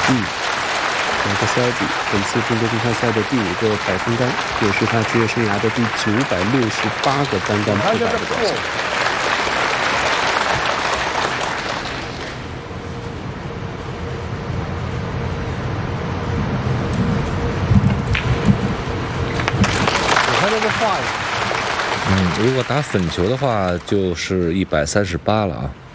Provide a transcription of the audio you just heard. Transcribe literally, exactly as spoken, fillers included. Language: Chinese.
嗯，马克斯尔比本次中国公开赛的第五个百分杆，也是他职业生涯的第九百六十八个单杆破百的表现。 嗯，如果打粉球的话，就是一百三十八了啊。